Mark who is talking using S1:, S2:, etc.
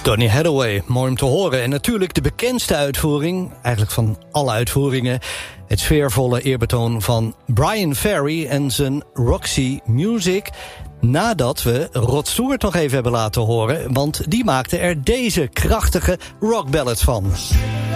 S1: Donny Hathaway, mooi om te horen. En natuurlijk de bekendste uitvoering, eigenlijk van alle uitvoeringen, het sfeervolle eerbetoon van Bryan Ferry en zijn Roxy Music. Nadat we Rod Stewart nog even hebben laten horen, want die maakte er deze krachtige rockballad van.